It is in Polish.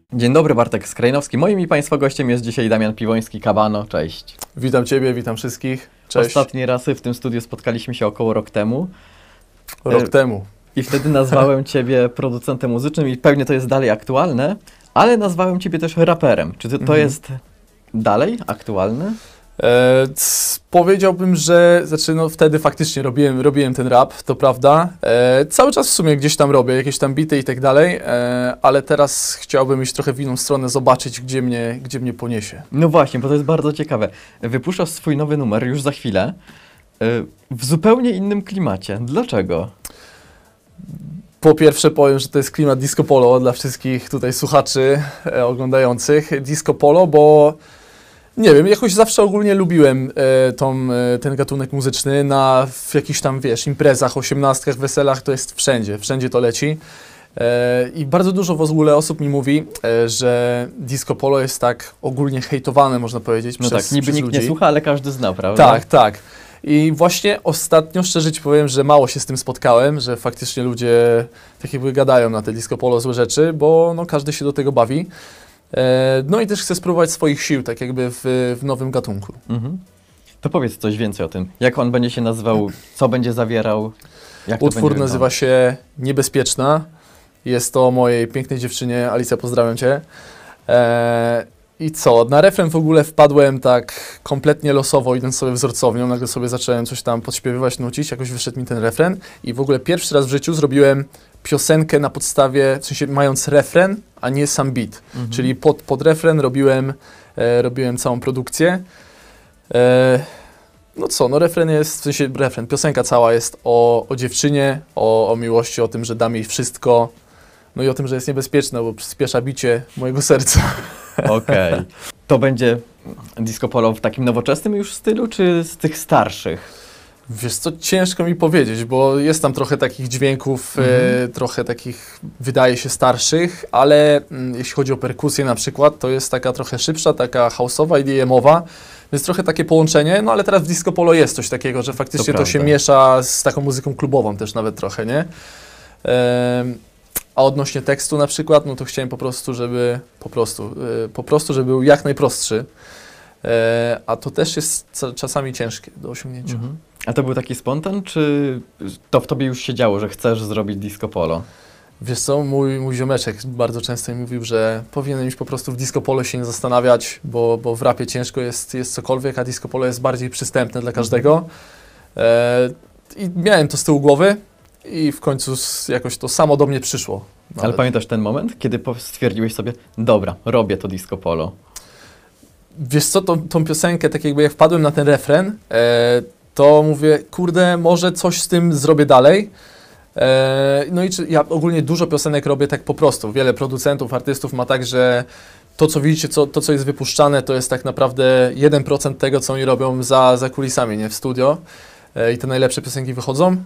Dzień dobry, Bartek Skrajnowski. Moim i Państwa gościem jest dzisiaj Damian Piwoński-Kabano. Cześć. Witam Ciebie, witam wszystkich. Cześć. Ostatni raz w tym studiu spotkaliśmy się około rok temu. Rok temu. I wtedy nazwałem Ciebie producentem muzycznym i pewnie to jest dalej aktualne, ale nazwałem Ciebie też raperem. Czy to jest dalej aktualne? Powiedziałbym, że wtedy faktycznie robiłem ten rap, to prawda. Cały czas w sumie gdzieś tam robię, jakieś tam bity i tak dalej, ale teraz chciałbym iść trochę w inną stronę, zobaczyć, gdzie mnie poniesie. No właśnie, bo to jest bardzo ciekawe. Wypuszczasz swój nowy numer już za chwilę w zupełnie innym klimacie. Dlaczego? Po pierwsze powiem, że to jest klimat disco polo dla wszystkich tutaj słuchaczy oglądających. Disco polo, bo nie wiem, jakoś zawsze ogólnie lubiłem ten gatunek muzyczny w jakichś tam, imprezach, osiemnastkach, weselach, to jest wszędzie to leci. I bardzo dużo w ogóle osób mi mówi, że disco polo jest tak ogólnie hejtowane, można powiedzieć, przez niby nikt ludzi. nie słucha, ale każdy zna, prawda? Tak. I właśnie ostatnio, szczerze Ci powiem, że mało się z tym spotkałem, że faktycznie ludzie tak jakby gadają na te disco polo złe rzeczy, bo każdy się do tego bawi. No i też chcę spróbować swoich sił, tak jakby w nowym gatunku. To powiedz coś więcej o tym. Jak on będzie się nazywał, co będzie zawierał? Jak Utwór nazywa się Niebezpieczna. Jest to o mojej pięknej dziewczynie. Alicja, pozdrawiam Cię. I co? Na refren w ogóle wpadłem tak kompletnie losowo, idąc sobie wzorcownią. Nagle sobie zacząłem coś tam podśpiewywać, nucić. Jakoś wyszedł mi ten refren. I w ogóle pierwszy raz w życiu zrobiłem piosenkę na podstawie, w sensie mając refren, a nie sam beat. Czyli pod refren robiłem całą produkcję. Refren jest, w sensie piosenka cała jest o dziewczynie, o miłości, o tym, że dam jej wszystko, no i o tym, że jest niebezpieczna, bo przyspiesza bicie mojego serca. Okej. To będzie disco polo w takim nowoczesnym już stylu, czy z tych starszych? Wiesz co, ciężko mi powiedzieć, bo jest tam trochę takich dźwięków, trochę takich, wydaje się, starszych, ale jeśli chodzi o perkusję na przykład, to jest taka trochę szybsza, taka house'owa, EDM-owa, więc trochę takie połączenie, no ale teraz w disco polo jest coś takiego, że faktycznie to się miesza z taką muzyką klubową też nawet trochę, nie? A odnośnie tekstu na przykład, no to chciałem żeby był jak najprostszy, a to też jest czasami ciężkie do osiągnięcia. A to był taki spontan, czy to w tobie już się działo, że chcesz zrobić disco polo? Wiesz co, mój ziomeczek bardzo często mi mówił, że powinienem iść po prostu w disco polo, się nie zastanawiać, bo w rapie ciężko jest cokolwiek, a disco polo jest bardziej przystępne dla każdego. I miałem to z tyłu głowy i w końcu jakoś to samo do mnie przyszło. Nawet. Ale pamiętasz ten moment, kiedy stwierdziłeś sobie, dobra, robię to disco polo? Wiesz co, tą piosenkę, tak jakby jak wpadłem na ten refren, to mówię, kurde, może coś z tym zrobię dalej. No i ja ogólnie dużo piosenek robię tak po prostu. Wiele producentów, artystów ma tak, że to, co widzicie, to, co jest wypuszczane, to jest tak naprawdę 1% tego, co oni robią za kulisami, nie, w studio. I te najlepsze piosenki wychodzą.